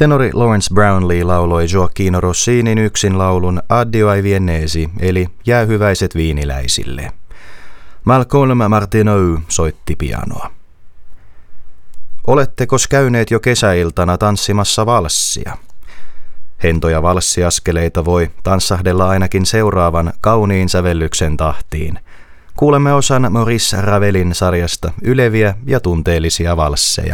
Tenori Lawrence Brownlee lauloi Gioacchino Rossinin yksin laulun Addio ai Viennesi, eli Jäähyväiset viiniläisille. Malcolm Martineau soitti pianoa. Olettekos käyneet jo kesäiltana tanssimassa valssia? Hentoja valssiaskeleita voi tanssahdella ainakin seuraavan kauniin sävellyksen tahtiin. Kuulemme osan Maurice Ravelin sarjasta yleviä ja tunteellisia valsseja.